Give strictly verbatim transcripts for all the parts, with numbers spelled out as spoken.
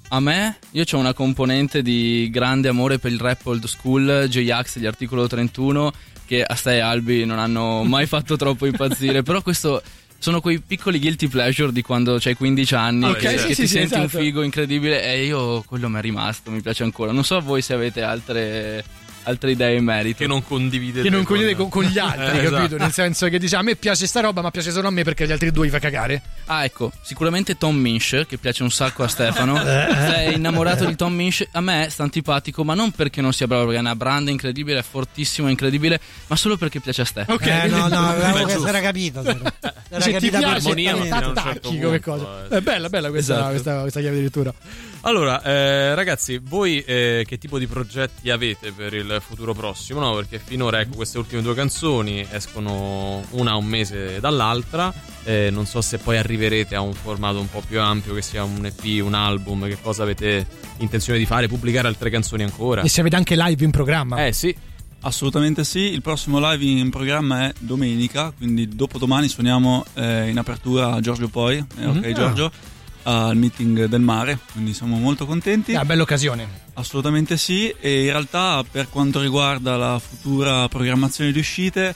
A me, io ho una componente di grande amore per il rap old school, J-Ax, gli Articolo trentuno, che a Ste e Albi non hanno mai fatto troppo impazzire, però questo sono quei piccoli guilty pleasure di quando c'hai quindici anni, okay, che, sì, che sì, ti sì, senti esatto. un figo incredibile, e io quello mi è rimasto, mi piace ancora. Non so voi se avete altre altre idee in merito che non condividete che non con... condividete con, con gli altri, eh, capito? esatto. Nel senso che dice a me piace sta roba ma piace solo a me perché gli altri due li fa cagare. Ah, ecco, sicuramente Tom Minch, che piace un sacco a Stefano. Sei innamorato di Tom Minch. A me sta antipatico, ma non perché non sia bravo, perché ha una branda incredibile, è fortissimo, incredibile, ma solo perché piace a Stefano. Ok, Eh, no, no, avevo che giusto. si era capito. Si era, si era se ti capita piace l'armonia non perfettamente. fino a un certo attacchi come punto, cosa. eh. È bella, bella questa, Esatto. questa, questa chiave di lettura. Allora, eh, ragazzi, voi eh, che tipo di progetti avete per il futuro prossimo? No, perché finora, ecco, queste ultime due canzoni escono una a un mese dall'altra. Eh, non so se poi arriverete a un formato un po' più ampio, che sia un E P, un album. Che cosa avete intenzione di fare? Pubblicare altre canzoni ancora? E se avete anche live in programma. Eh sì. Assolutamente sì, il prossimo live in programma è domenica, quindi dopodomani suoniamo eh, in apertura a Giorgio Poi, eh, ok Mm-hmm. Giorgio, al meeting del mare, quindi siamo molto contenti. È una bella occasione. Assolutamente sì, e in realtà per quanto riguarda la futura programmazione di uscite,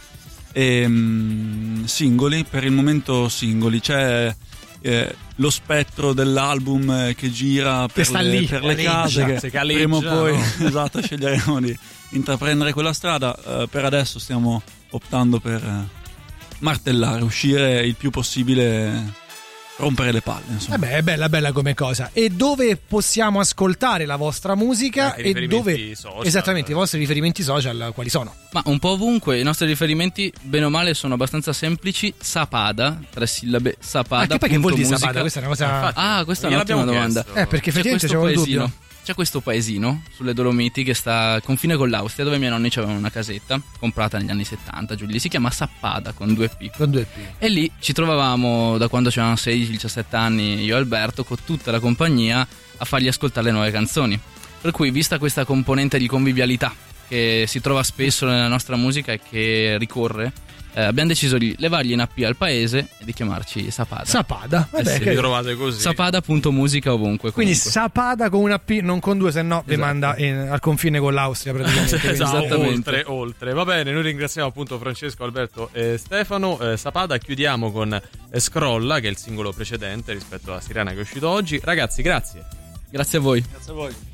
ehm, singoli, per il momento singoli, c'è eh, lo spettro dell'album eh, che gira per sta le, lì, per le galleggia, case, si che galleggia, prima o poi no? esatto, sceglieremo di intraprendere quella strada. Eh, per adesso stiamo optando per eh, martellare, uscire il più possibile, rompere le palle, insomma. Vabbè, è bella, bella come cosa. E dove possiamo ascoltare la vostra musica? Anche i E dove riferimenti social. esattamente i vostri riferimenti social quali sono? Ma un po' ovunque, i nostri riferimenti, bene o male, sono abbastanza semplici. Sapada, tre sillabe, Sapada. Ah, che poi che vuol dire musica. Sapada? Questa è una cosa. Infatti, Ah, questa è un'ottima gliel'abbiamo domanda. chiesto. Eh, perché C'è effettivamente questo c'avevo il paesino, dubbio. c'è questo paesino sulle Dolomiti che sta al confine con l'Austria, dove i miei nonni avevano una casetta comprata negli anni settanta, giù lì. Si chiama Sappada con due P. Con due P. E lì ci trovavamo da quando c'erano sedici diciassette anni, io e Alberto, con tutta la compagnia, a fargli ascoltare le nuove canzoni. Per cui, vista questa componente di convivialità che si trova spesso nella nostra musica e che ricorre, eh, abbiamo deciso di levargli in A P al paese e di chiamarci Sapada. Sapada. Vabbè, Eh sì, che- Vi trovate così. Sapada.musica ovunque. Quindi comunque. Sapada con una P, non con due, se no vi Esatto. manda in- al confine con l'Austria praticamente. Quindi- Esatto, Esattamente. oltre, oltre. Va bene, noi ringraziamo appunto Francesco, Alberto e Stefano. Eh, Sapada, chiudiamo con eh, Scrolla, che è il singolo precedente rispetto alla Sirena che è uscito oggi. Ragazzi, grazie. Grazie a voi. Grazie a voi.